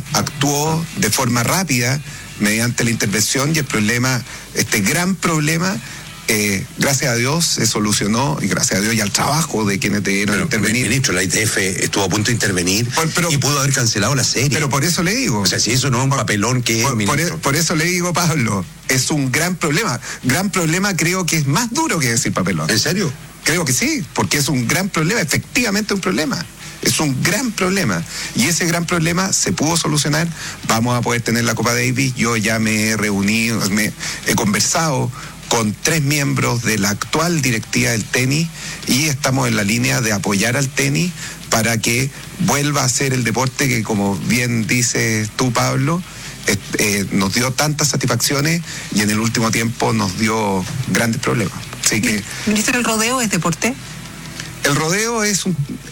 actuó de forma rápida mediante la intervención y el problema, este gran problema, gracias a Dios se solucionó, y gracias a Dios y al trabajo de quienes debieron intervenir. Ministro, la ITF estuvo a punto de intervenir y pudo haber cancelado la serie. Pero por eso le digo. O sea, si eso no es un papelón que es, ministro. Por eso le digo, Pablo, es un gran problema. Gran problema, creo que es más duro que decir papelón. ¿En serio? Creo que sí, porque es un gran problema, efectivamente un problema. Es un gran problema. Y ese gran problema se pudo solucionar. Vamos a poder tener la Copa Davis. Yo ya me he reunido, he conversado con 3 miembros de la actual directiva del tenis y estamos en la línea de apoyar al tenis para que vuelva a ser el deporte que, como bien dices tú, Pablo, nos dio tantas satisfacciones y en el último tiempo nos dio grandes problemas. Así que, Ministro, ¿el rodeo es deporte? El rodeo es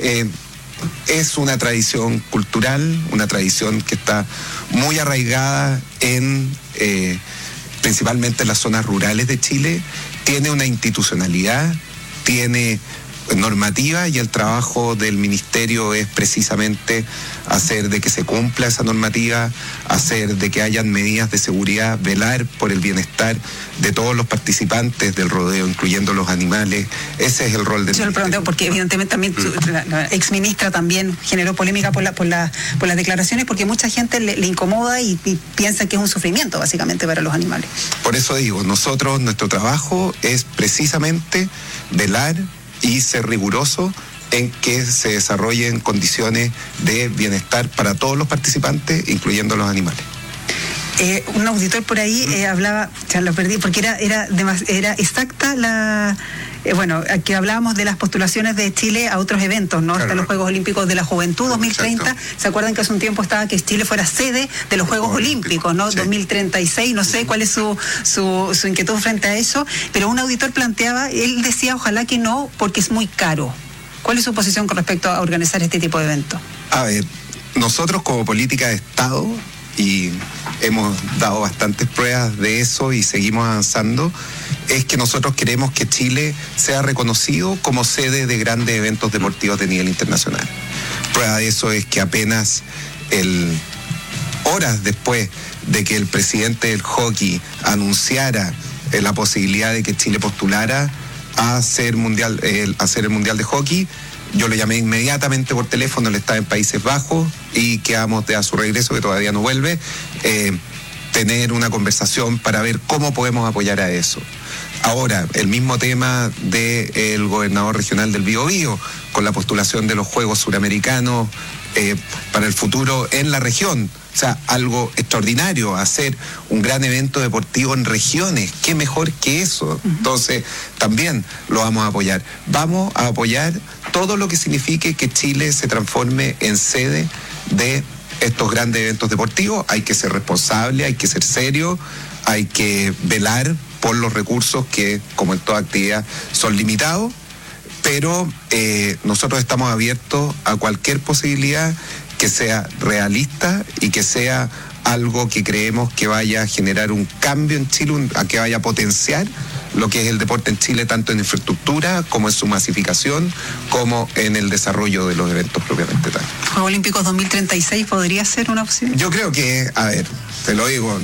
una tradición cultural, una tradición que está muy arraigada principalmente en las zonas rurales de Chile, tiene una institucionalidad, tiene normativa y el trabajo del ministerio es precisamente hacer de que se cumpla esa normativa, hacer de que hayan medidas de seguridad, velar por el bienestar de todos los participantes del rodeo, incluyendo los animales. Ese es el rol del ministerio. Yo le pregunto porque evidentemente también la exministra también generó polémica por las declaraciones, porque mucha gente le incomoda y piensa que es un sufrimiento básicamente para los animales. Por eso digo, nuestro trabajo es precisamente velar y ser riguroso en que se desarrollen condiciones de bienestar para todos los participantes, incluyendo los animales. Un auditor por ahí hablaba, ya lo perdí, porque era exacta la... aquí hablábamos de las postulaciones de Chile a otros eventos, ¿no? Claro. Hasta los Juegos Olímpicos de la Juventud 2030. Exacto. ¿Se acuerdan que hace un tiempo estaba que Chile fuera sede de los Juegos Olímpicos, ¿no? Sí. 2036, no sé cuál es su inquietud frente a eso, pero un auditor planteaba, él decía ojalá que no, porque es muy caro. ¿Cuál es su posición con respecto a organizar este tipo de eventos? A ver, nosotros como política de Estado, y hemos dado bastantes pruebas de eso y seguimos avanzando, es que nosotros queremos que Chile sea reconocido como sede de grandes eventos deportivos de nivel internacional. Prueba de eso es que apenas horas después de que el presidente del hockey anunciara la posibilidad de que Chile postulara a hacer el Mundial de Hockey, yo le llamé inmediatamente por teléfono, él estaba en Países Bajos y quedamos a su regreso, que todavía no vuelve, tener una conversación para ver cómo podemos apoyar a eso. Ahora, el mismo tema del gobernador regional del Biobío, con la postulación de los Juegos Suramericanos para el futuro en la región. O sea, algo extraordinario, hacer un gran evento deportivo en regiones, qué mejor que eso. Entonces, también lo vamos a apoyar. Vamos a apoyar todo lo que signifique que Chile se transforme en sede de estos grandes eventos deportivos. Hay que ser responsable, hay que ser serio, hay que velar por los recursos que, como en toda actividad, son limitados, pero nosotros estamos abiertos a cualquier posibilidad que sea realista y que sea algo que creemos que vaya a generar un cambio en Chile, que vaya a potenciar lo que es el deporte en Chile, tanto en infraestructura como en su masificación, como en el desarrollo de los eventos propiamente tal. ¿Juegos Olímpicos 2036 podría ser una opción? Yo creo que, a ver, te lo digo,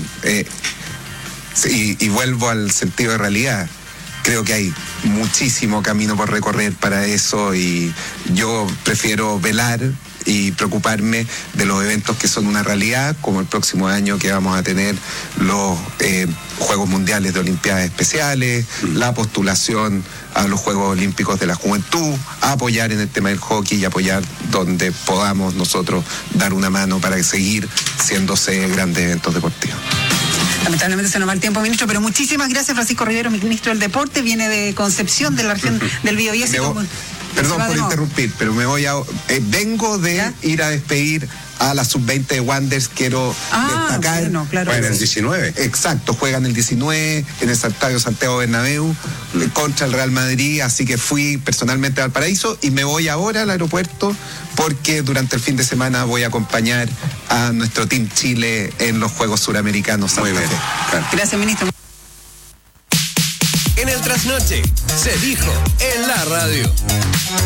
y vuelvo al sentido de realidad. Creo que hay muchísimo camino por recorrer para eso y yo prefiero velar y preocuparme de los eventos que son una realidad, como el próximo año que vamos a tener los Juegos Mundiales de Olimpiadas Especiales, la postulación a los Juegos Olímpicos de la Juventud, a apoyar en el tema del hockey y apoyar donde podamos nosotros dar una mano para seguir siéndose grandes eventos deportivos. Lamentablemente se nos va el tiempo, ministro, pero muchísimas gracias. Francisco Rivero, ministro del Deporte, viene de Concepción, de la región del Biobío. Perdón por interrumpir, pero vengo de ir a despedir a la sub-20 de Wanderers. Quiero destacar. Claro. Juegan el 19. Exacto, juegan el 19 en el Estadio Santiago Bernabéu contra el Real Madrid, así que fui personalmente a Valparaíso y me voy ahora al aeropuerto porque durante el fin de semana voy a acompañar a nuestro Team Chile en los Juegos Suramericanos. Muy bien. Claro. Gracias, ministro. En el Trasnoche se dijo en la radio.